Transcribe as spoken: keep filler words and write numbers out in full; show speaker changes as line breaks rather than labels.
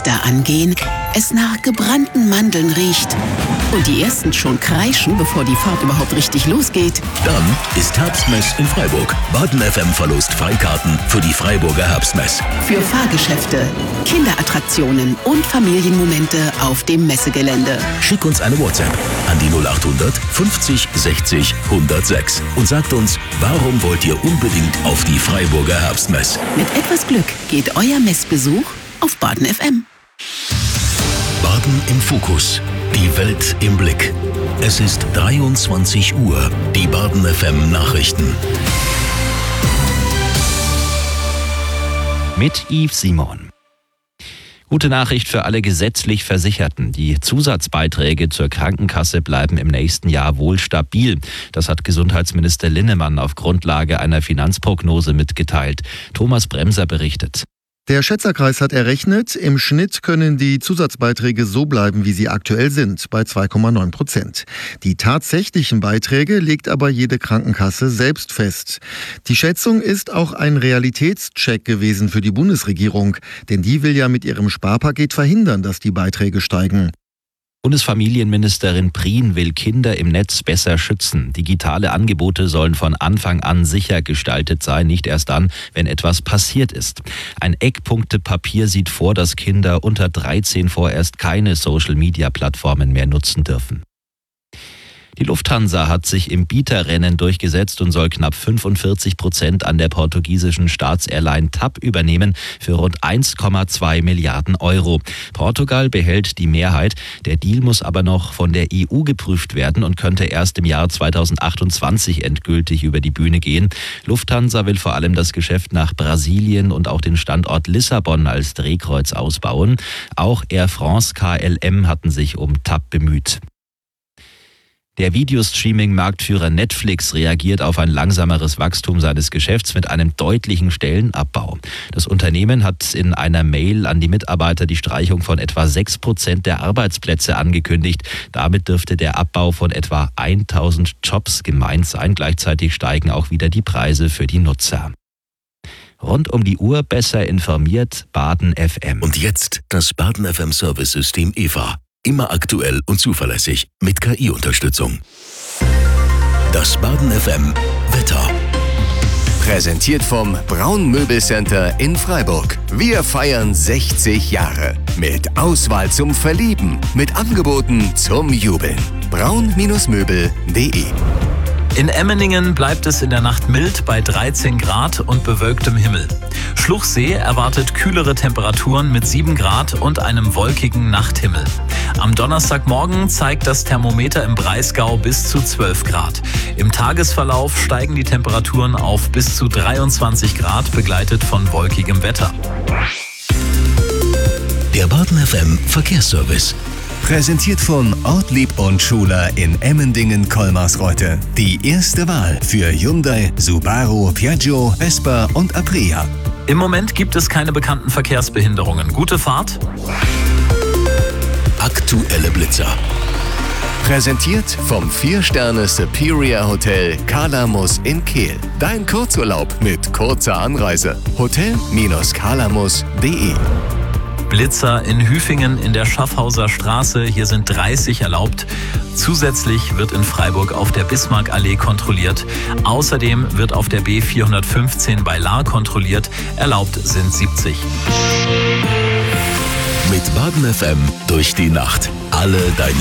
Lichter angehen, es nach gebrannten Mandeln riecht und die ersten schon kreischen, bevor die Fahrt überhaupt richtig losgeht.
Dann ist Herbstmess in Freiburg. Baden F M verlost Freikarten für die Freiburger Herbstmess.
Für Fahrgeschäfte, Kinderattraktionen und Familienmomente auf dem Messegelände.
Schick uns eine WhatsApp an die null acht hundert fünfzig sechzig hundertsechs und sagt uns, warum wollt ihr unbedingt auf die Freiburger Herbstmess?
Mit etwas Glück geht euer Messbesuch auf Baden F M.
Baden im Fokus. Die Welt im Blick. Es ist dreiundzwanzig Uhr. Die Baden F M Nachrichten.
Mit Yves Simon. Gute Nachricht für alle gesetzlich Versicherten. Die Zusatzbeiträge zur Krankenkasse bleiben im nächsten Jahr wohl stabil. Das hat Gesundheitsminister Linnemann auf Grundlage einer Finanzprognose mitgeteilt. Thomas Bremser berichtet.
Der Schätzerkreis hat errechnet, im Schnitt können die Zusatzbeiträge so bleiben, wie sie aktuell sind, bei zwei Komma neun Prozent. Die tatsächlichen Beiträge legt aber jede Krankenkasse selbst fest. Die Schätzung ist auch ein Realitätscheck gewesen für die Bundesregierung, denn die will ja mit ihrem Sparpaket verhindern, dass die Beiträge steigen.
Bundesfamilienministerin Prien will Kinder im Netz besser schützen. Digitale Angebote sollen von Anfang an sicher gestaltet sein, nicht erst dann, wenn etwas passiert ist. Ein Eckpunktepapier sieht vor, dass Kinder unter dreizehn vorerst keine Social-Media-Plattformen mehr nutzen dürfen. Die Lufthansa hat sich im Bieterrennen durchgesetzt und soll knapp fünfundvierzig Prozent an der portugiesischen Staatsairline T A P übernehmen für rund eins Komma zwei Milliarden Euro. Portugal behält die Mehrheit. Der Deal muss aber noch von der E U geprüft werden und könnte erst im Jahr zweitausendachtundzwanzig endgültig über die Bühne gehen. Lufthansa will vor allem das Geschäft nach Brasilien und auch den Standort Lissabon als Drehkreuz ausbauen. Auch Air France, K L M hatten sich um T A P bemüht. Der Videostreaming-Marktführer Netflix reagiert auf ein langsameres Wachstum seines Geschäfts mit einem deutlichen Stellenabbau. Das Unternehmen hat in einer Mail an die Mitarbeiter die Streichung von etwa sechs Prozent der Arbeitsplätze angekündigt. Damit dürfte der Abbau von etwa tausend Jobs gemeint sein. Gleichzeitig steigen auch wieder die Preise für die Nutzer. Rund um die Uhr besser informiert, Baden F M.
Und jetzt das Baden F M Service-System E V A. Immer aktuell und zuverlässig mit K I-Unterstützung. Das Baden F M Wetter.
Präsentiert vom Braun Möbelcenter in Freiburg. Wir feiern sechzig Jahre. Mit Auswahl zum Verlieben. Mit Angeboten zum Jubeln. braun Möbel punkt de.
In Emmendingen bleibt es in der Nacht mild bei dreizehn Grad und bewölktem Himmel. Schluchsee erwartet kühlere Temperaturen mit sieben Grad und einem wolkigen Nachthimmel. Am Donnerstagmorgen zeigt das Thermometer im Breisgau bis zu zwölf Grad. Im Tagesverlauf steigen die Temperaturen auf bis zu dreiundzwanzig Grad, begleitet von wolkigem Wetter.
Der Baden F M Verkehrsservice.
Präsentiert von Ortlieb und Schuler in Emmendingen-Kolmarsreuth. Die erste Wahl für Hyundai, Subaru, Piaggio, Vespa und Aprilia.
Im Moment gibt es keine bekannten Verkehrsbehinderungen. Gute Fahrt.
Aktuelle Blitzer.
Präsentiert vom vier Sterne Superior Hotel Kalamus in Kehl. Dein Kurzurlaub mit kurzer Anreise. hotel Bindestrich kalamus punkt de.
Blitzer in Hüfingen in der Schaffhauser Straße. Hier sind dreißig erlaubt. Zusätzlich wird in Freiburg auf der Bismarckallee kontrolliert. Außerdem wird auf der B vierhundertfünfzehn bei Lahr kontrolliert. Erlaubt sind siebzig.
Mit Baden F M durch die Nacht. Alle deine